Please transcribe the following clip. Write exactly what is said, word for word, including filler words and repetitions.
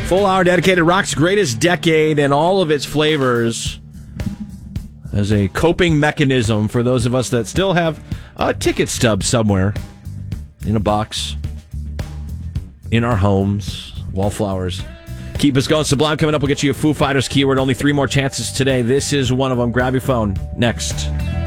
Full hour dedicated rock's greatest decade and all of its flavors as a coping mechanism for those of us that still have a ticket stub somewhere in a box in our homes. Wallflowers. Keep us going. Sublime coming up. We'll get you a Foo Fighters keyword. Only three more chances today. This is one of them. Grab your phone. Next.